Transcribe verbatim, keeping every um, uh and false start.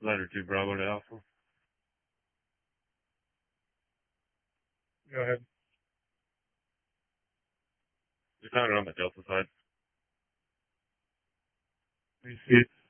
Ladder two Bravo to Alpha. Go ahead. We found it on the Delta side. We see it.